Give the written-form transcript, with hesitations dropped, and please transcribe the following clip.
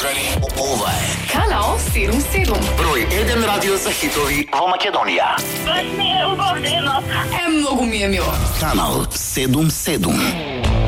drugari. Ова е Kanal 77. број 1 радио за хитови во Македонија. Многу ми е мило. Канал 77.